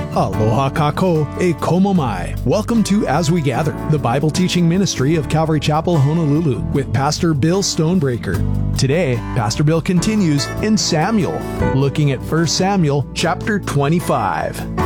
Aloha kako e komo mai. Welcome to As We Gather, the Bible teaching ministry of Calvary Chapel, Honolulu, with Pastor Bill Stonebreaker. Today, Pastor Bill continues in Samuel, looking at 1 Samuel chapter 25.